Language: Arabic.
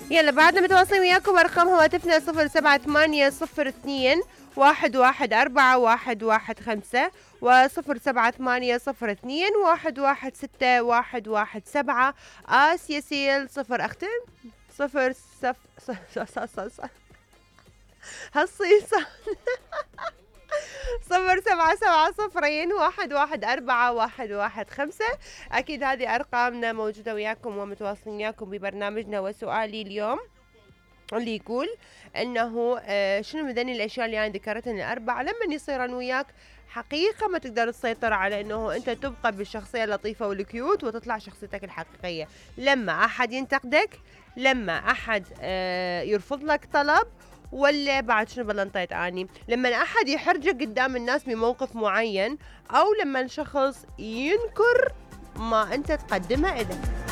يلا بعدنا متواصلين وياكم، أرقام هواتفنا 0780 و0784116117 ياسيل صفر أختم صفر هالصيصة 0770 114 115. أكيد هذه أرقامنا موجودة وياكم ومتواصلين وياكم ببرنامجنا. وسؤالي اليوم اللي يقول انه شنو من ذني الاشياء اللي انا ذكرتها الاربعه لما يصيرن وياك حقيقه ما تقدر تسيطر على انه انت تبقى بالشخصيه اللطيفه والكيوت وتطلع شخصيتك الحقيقيه. لما احد ينتقدك، لما احد يرفض لك طلب، ولا بعد شنو بلنطيت اني لما احد يحرجك قدام الناس بموقف معين، او لما شخص ينكر ما انت تقدمه إله.